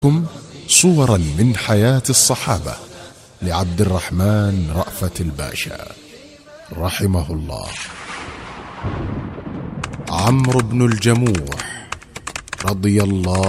صورا من حياة الصحابة لعبد الرحمن رأفت الباشا رحمه الله. عمرو بن الجموح رضي الله